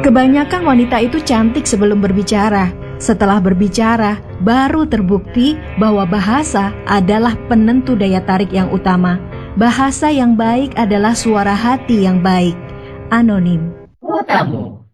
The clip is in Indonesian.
Kebanyakan wanita itu cantik sebelum berbicara. Setelah berbicara, baru terbukti bahwa bahasa adalah penentu daya tarik yang utama. Bahasa yang baik adalah suara hati yang baik. Anonim. Kuotamu.